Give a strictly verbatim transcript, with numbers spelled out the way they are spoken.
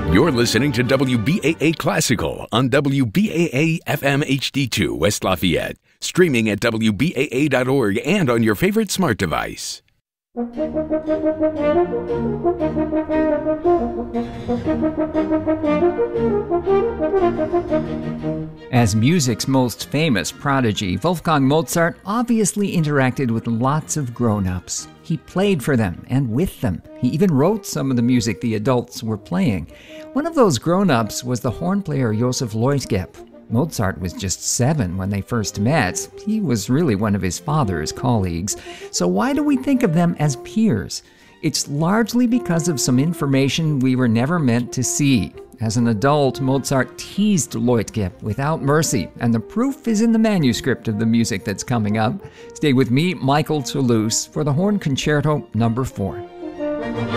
You're listening to W B A A Classical on W B A A F M H D two West Lafayette, streaming at W B A A dot org and on your favorite smart device. As music's most famous prodigy, Wolfgang Mozart obviously interacted with lots of grown-ups. He played for them and with them. He even wrote some of the music the adults were playing. One of those grown-ups was the horn player Joseph Leutgeb. Mozart was just seven when they first met. He was really one of his father's colleagues. So why do we think of them as peers? It's largely because of some information we were never meant to see. As an adult, Mozart teased Leutgeb without mercy, and the proof is in the manuscript of the music that's coming up. Stay with me, Michael Toulouse, for the Horn Concerto number four.